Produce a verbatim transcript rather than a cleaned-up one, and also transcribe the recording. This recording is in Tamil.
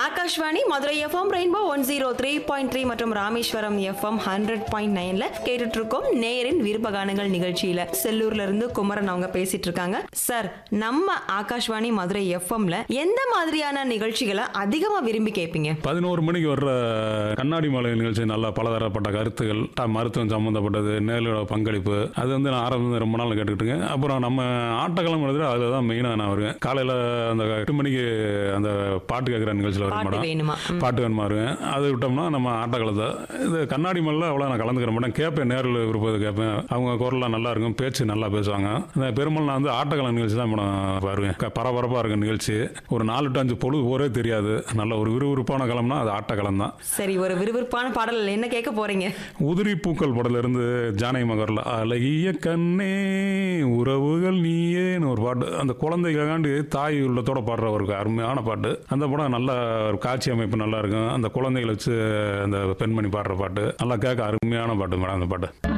Akashvani Madurai FM rainbow one zero three point three மற்றும் ராமேஸ்வரம் எஃப்எம் ஹண்ட்ரட் பாயிண்ட் நைன்ல கேட்டுட்டு இருக்கோம் நேரின் விருப்பகானங்கள் நிகழ்ச்சியில. செல்லூர்ல இருந்து குமரன் அவங்க பேசிட்டு இருக்காங்க. சார், நம்ம ஆகாஷ்வாணி மதுரை எஃப்எம்ல எந்த மாதிரியான நிகழ்ச்சிகளை அதிகமா விரும்பி கேட்பீங்க? பதினோரு மணிக்கு வர்ற கண்ணாடி மாலை நிகழ்ச்சி நல்லா பலதரப்பட்ட கருத்துகள், மருத்துவம் சம்பந்தப்பட்டது, நேர்களோட பங்களிப்பு, அது வந்து நான் ஆரம்பி ரொம்ப நாள் கேட்டுக்கிட்டுங்க. அப்புறம் நம்ம ஆட்டக்கிழமை எழுதுற அதில் தான் மெயினாக நான் வருவேன். காலையில் அந்த எட்டு மணிக்கு அந்த பாட்டு கேட்குற நிகழ்ச்சியில் வர மாட்டேன், பாட்டு வேணுமா வருவேன். அது விட்டோம்னா நம்ம ஆட்டக்காலத்தை இது கண்ணாடி மல்ல அவ்வளோ நான் கலந்துக்கிற மாட்டேன். கேட்பேன், நேரில் விருப்பது கேட்பேன். அவங்க குரல்லாம் நல்லா இருக்கும், பேச்சு நல்லா பேசுவாங்க. அந்த பெரும்பாலும் நான் வந்து ஆட்டக்கால நிகழ்ச்சி தான் வருவேன். பரபரப்பாக இருக்க நிகழ்ச்சி, ஒரு நாலு டு அஞ்சு பொழுது போரே தெரியாது. நல்ல ஒரு விறுவிறுப்பான களம்னா அது ஆட்டக்காலம் தான். சரி, ஒரு விறுவிறுப்பான பாடல் என்ன கேட்க போறீங்க? உதிரி பூக்கள் படத்துல இருந்து ஜானகி மகர்ல அழகிய கண்ணே உறவுகள் நீயேன்னு ஒரு பாட்டு. அந்த குழந்தைகளுக்காண்டி தாய் உள்ளத்தோட பாடுற ஒரு அருமையான பாட்டு. அந்த படம் நல்ல ஒரு காட்சி அமைப்பு நல்லா இருக்கும். அந்த குழந்தைகளை வச்சு அந்த பெண்மணி பாடுற பாட்டு நல்லா கேட்க அருமையான பாட்டு மேடம் அந்த பாட்டு.